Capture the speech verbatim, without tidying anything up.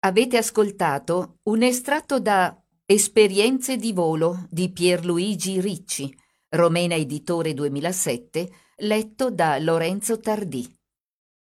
Avete ascoltato un estratto da Esperienze di volo di Pierluigi Ricci, Romena Editore duemilasette, letto da Lorenzo Tardì.